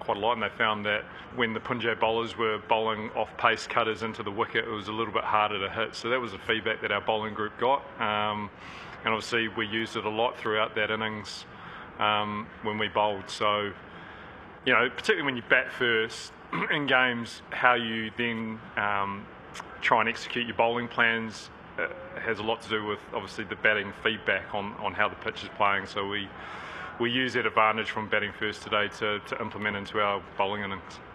quite a lot, and they found that when the Punjab bowlers were bowling off-pace cutters into the wicket, it was a little bit harder to hit. So that was the feedback that our bowling group got, and obviously we used it a lot throughout that innings when we bowled. So, you know, particularly when you bat first in games, how you then try and execute your bowling plans has a lot to do with obviously the batting feedback on how the pitch is playing. So we use that advantage from batting first today to implement into our bowling innings.